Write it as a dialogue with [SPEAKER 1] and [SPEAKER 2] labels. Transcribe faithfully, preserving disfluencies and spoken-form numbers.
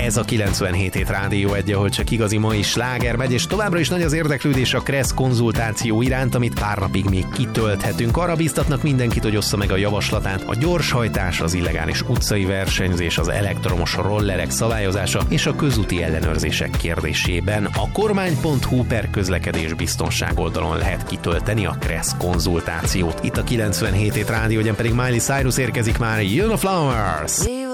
[SPEAKER 1] Ez a kilencvenhét hét Rádió egy, ahol csak igazi mai sláger megy, és továbbra is nagy az érdeklődés a Kressz konzultáció iránt, amit pár napig még kitölthetünk. Arra bíztatnak mindenkit, hogy ossza meg a javaslatát. A gyorshajtás, az illegális utcai versenyzés, az elektromos rollerek szabályozása és a közúti ellenőrzések kérdésében. A kormány.hu per közlekedés biztonság oldalon lehet kitölteni a Kressz konzultációt. Itt a kilencvenhét hét Rádió, ugyan pedig Miley Cyrus érkezik már, jön a Flowers!